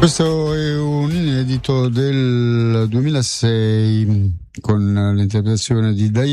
Questo è un inedito del 2006 con l'interpretazione di Diana